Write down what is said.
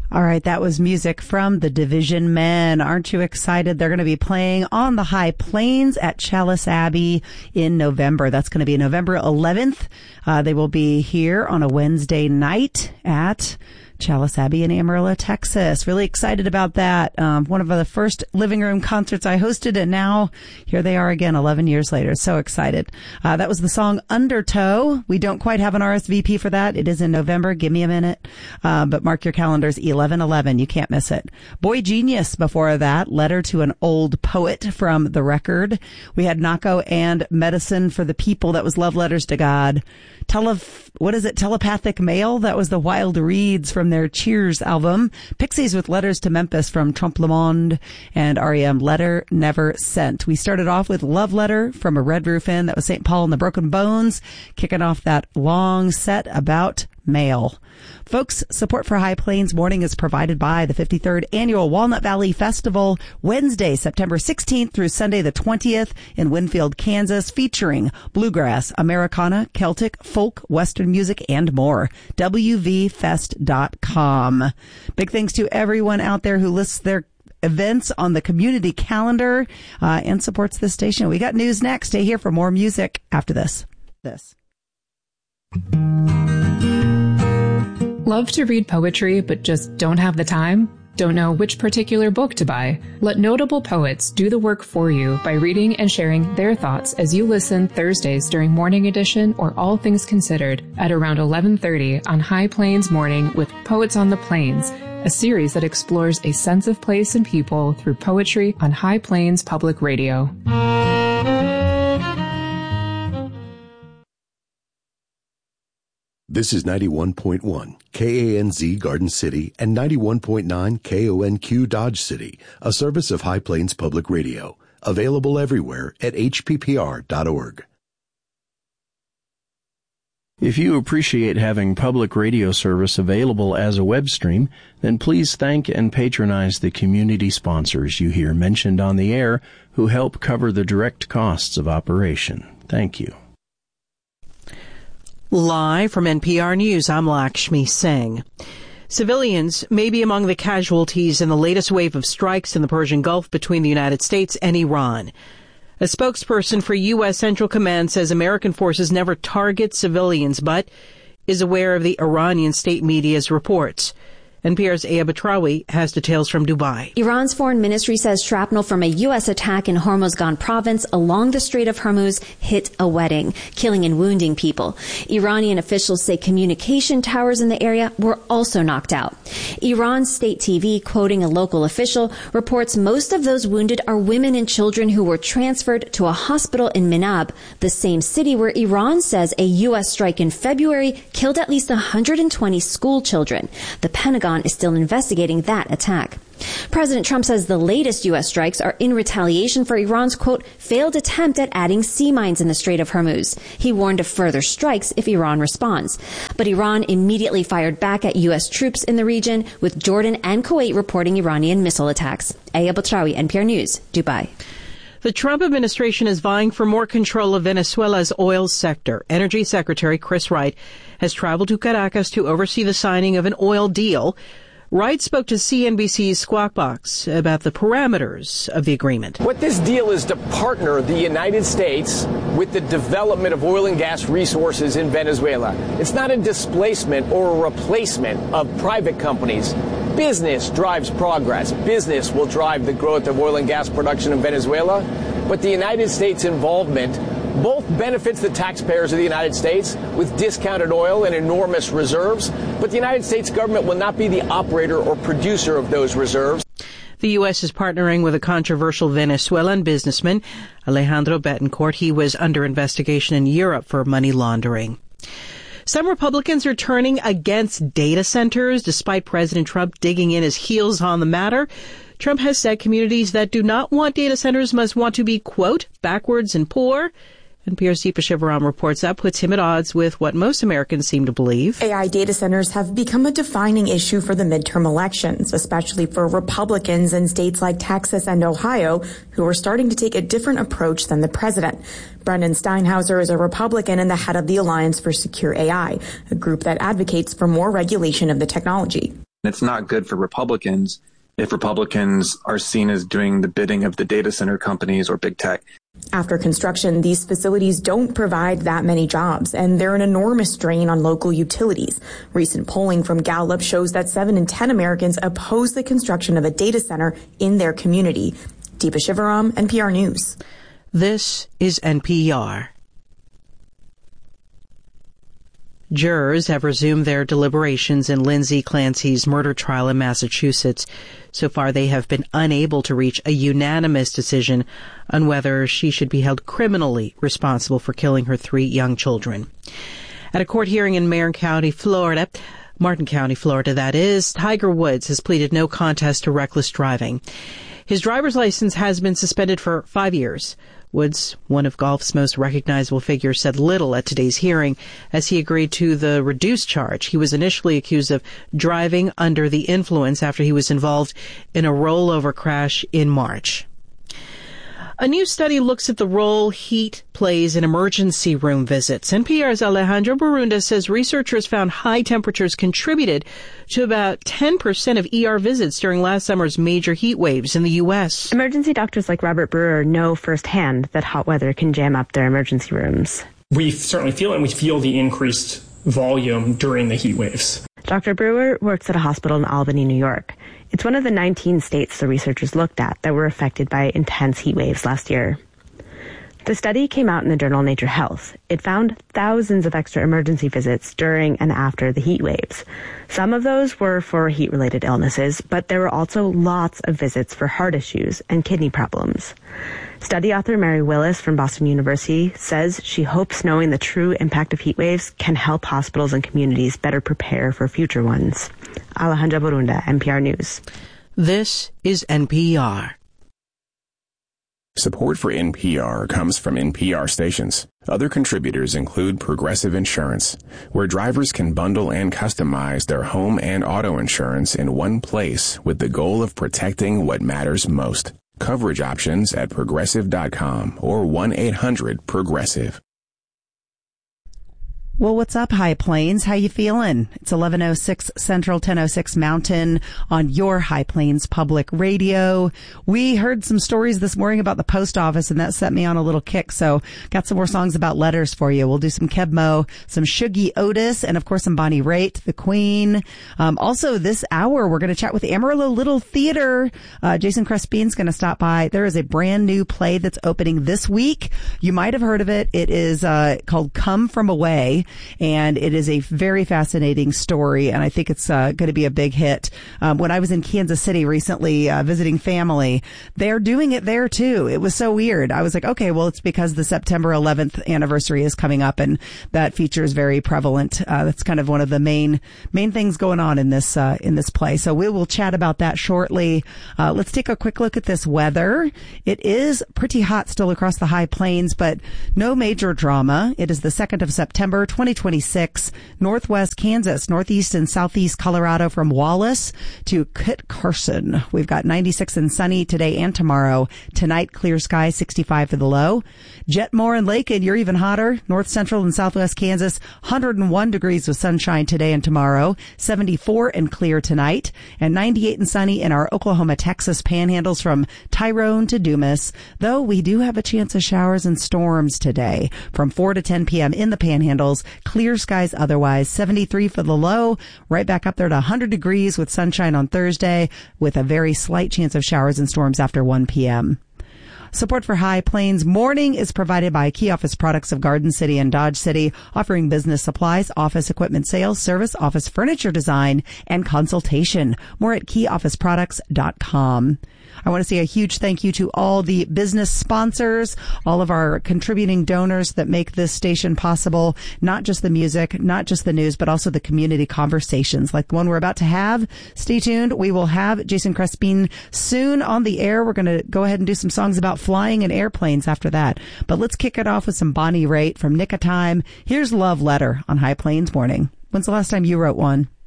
All right, that was music from the Division Men. Aren't you excited? They're going to be playing on the High Plains at Chalice Abbey in November. That's going to be November 11th. They will be here on a Wednesday night at Chalice Abbey in Amarillo, Texas. Really excited about that. One of the first living room concerts I hosted, and now here they are again 11 years later. So excited. That was the song Undertow. We don't quite have an RSVP for that. It is in November. Give me a minute. But mark your calendars, 11/11. You can't miss it. Boy Genius before that. Letter to an Old Poet from The Record. We had Nako and Medicine for the People. That was Love Letters to God. Telepathic Mail? That was the Wild Reeds from their Cheers album. Pixies with Letters to Memphis from Trompe le Monde, and REM Letter Never Sent. We started off with Love Letter from A Red Roof Inn. That was St. Paul and the Broken Bones, kicking off that long set about mail. Folks, support for High Plains Morning is provided by the 53rd Annual Walnut Valley Festival, Wednesday, September 16th through Sunday the 20th in Winfield, Kansas, featuring bluegrass, Americana, Celtic, folk, Western music, and more. WVFest.com. Big thanks to everyone out there who lists their events on the community calendar and supports this station. We got news next. Stay here for more music after this. Love to read poetry, but just don't have the time? Don't know which particular book to buy? Let notable poets do the work for you by reading and sharing their thoughts as you listen Thursdays during Morning Edition or All Things Considered at around 11:30 on High Plains Morning with Poets on the Plains, a series that explores a sense of place and people through poetry on High Plains Public Radio. This is 91.1 KANZ Garden City and 91.9 KONQ Dodge City, a service of High Plains Public Radio, available everywhere at hppr.org. If you appreciate having public radio service available as a web stream, then please thank and patronize the community sponsors you hear mentioned on the air who help cover the direct costs of operation. Thank you. Live from NPR News, I'm Lakshmi Singh. Civilians may be among the casualties in the latest wave of strikes in the Persian Gulf between the United States and Iran. A spokesperson for U.S. Central Command says American forces never target civilians, but is aware of the Iranian state media's reports. NPR's Aya Batrawi has details from Dubai. Iran's foreign ministry says shrapnel from a U.S. attack in Hormozgan province along the Strait of Hormuz hit a wedding, killing and wounding people. Iranian officials say communication towers in the area were also knocked out. Iran's state TV, quoting a local official, reports most of those wounded are women and children who were transferred to a hospital in Minab, the same city where Iran says a U.S. strike in February killed at least 120 school children. The Pentagon is still investigating that attack. President Trump says the latest U.S. strikes are in retaliation for Iran's, quote, failed attempt at adding sea mines in the Strait of Hormuz. He warned of further strikes if Iran responds. But Iran immediately fired back at U.S. troops in the region, with Jordan and Kuwait reporting Iranian missile attacks. Aya Batrawi, NPR News, Dubai. The Trump administration is vying for more control of Venezuela's oil sector. Energy Secretary Chris Wright has traveled to Caracas to oversee the signing of an oil deal. Wright spoke to CNBC's Squawk Box about the parameters of the agreement. What this deal is to partner the United States with the development of oil and gas resources in Venezuela. It's not a displacement or a replacement of private companies. Business drives progress. Business will drive the growth of oil and gas production in Venezuela. But the United States involvement both benefits the taxpayers of the United States with discounted oil and enormous reserves, but the United States government will not be the operator or producer of those reserves. The U.S. is partnering with a controversial Venezuelan businessman, Alejandro Betancourt. He was under investigation in Europe for money laundering. Some Republicans are turning against data centers, despite President Trump digging in his heels on the matter. Trump has said communities that do not want data centers must want to be, quote, backwards and poor. NPR's Deepa Shivaram reports that puts him at odds with what most Americans seem to believe. AI data centers have become a defining issue for the midterm elections, especially for Republicans in states like Texas and Ohio, who are starting to take a different approach than the president. Brendan Steinhauser is a Republican and the head of the Alliance for Secure AI, a group that advocates for more regulation of the technology. It's not good for Republicans if Republicans are seen as doing the bidding of the data center companies or big tech. After construction, these facilities don't provide that many jobs, and they're an enormous strain on local utilities. Recent polling from Gallup shows that 7 in 10 Americans oppose the construction of a data center in their community. Deepa Shivaram, NPR News. This is NPR. Jurors have resumed their deliberations in Lindsay Clancy's murder trial in Massachusetts. So far, they have been unable to reach a unanimous decision on whether she should be held criminally responsible for killing her 3 young children. At a court hearing in Martin County, Florida, that is, Tiger Woods has pleaded no contest to reckless driving. His driver's license has been suspended for 5 years. Woods, one of golf's most recognizable figures, said little at today's hearing as he agreed to the reduced charge. He was initially accused of driving under the influence after he was involved in a rollover crash in March. A new study looks at the role heat plays in emergency room visits. NPR's Alejandro Barunda says researchers found high temperatures contributed to about 10% of ER visits during last summer's major heat waves in the U.S. Emergency doctors like Robert Brewer know firsthand that hot weather can jam up their emergency rooms. We certainly feel it, and we feel the increased volume during the heat waves. Dr. Brewer works at a hospital in Albany, New York. It's one of the 19 states the researchers looked at that were affected by intense heat waves last year. The study came out in the journal Nature Health. It found thousands of extra emergency visits during and after the heat waves. Some of those were for heat-related illnesses, but there were also lots of visits for heart issues and kidney problems. Study author Mary Willis from Boston University says she hopes knowing the true impact of heat waves can help hospitals and communities better prepare for future ones. Alejandra Barunda, NPR News. This is NPR. Support for NPR comes from NPR stations. Other contributors include Progressive Insurance, where drivers can bundle and customize their home and auto insurance in one place with the goal of protecting what matters most. Coverage options at Progressive.com or 1-800-PROGRESSIVE. Well, what's up, High Plains? How you feeling? It's 11:06 Central, 10:06 Mountain on your High Plains Public Radio. We heard some stories this morning about the post office, and that set me on a little kick. So got some more songs about letters for you. We'll do some Keb Mo, some Shuggie Otis, and of course some Bonnie Raitt, the Queen. Also this hour, we're going to chat with Amarillo Little Theater. Jason Crespin's going to stop by. There is a brand new play that's opening this week. You might have heard of it. It is called Come From Away. And it is a very fascinating story, and I think it's going to be a big hit. When I was in Kansas City recently visiting family, they're doing it there too. It was so weird. I was like, okay, well, it's because the September 11th anniversary is coming up, and that feature is very prevalent. That's kind of one of the main things going on in this play. So we will chat about that shortly. Let's take a quick look at this weather. It is pretty hot still across the High Plains, but no major drama. It is the 2nd of September, 2026, northwest Kansas, northeast and southeast Colorado from Wallace to Kit Carson. We've got 96 and sunny today and tomorrow. Tonight, clear sky, 65 for the low. Jetmore and Lake, and you're even hotter. North central and southwest Kansas, 101 degrees with sunshine today and tomorrow. 74 and clear tonight. And 98 and sunny in our Oklahoma, Texas panhandles from Tyrone to Dumas. Though we do have a chance of showers and storms today from 4 to 10 p.m. in the panhandles. Clear skies otherwise. 73 for the low. Right back up there to 100 degrees with sunshine on Thursday with a very slight chance of showers and storms after 1 p.m. Support for High Plains Morning is provided by Key Office Products of Garden City and Dodge City, offering business supplies, office equipment sales, service, office furniture design, and consultation. More at keyofficeproducts.com. I want to say a huge thank you to all the business sponsors, all of our contributing donors that make this station possible, not just the music, not just the news, but also the community conversations like the one we're about to have. Stay tuned. We will have Jason Crespin soon on the air. We're going to go ahead and do some songs about flying in airplanes after that. But let's kick it off with some Bonnie Raitt from Nick of Time. Here's Love Letter on High Plains Morning. When's the last time you wrote one?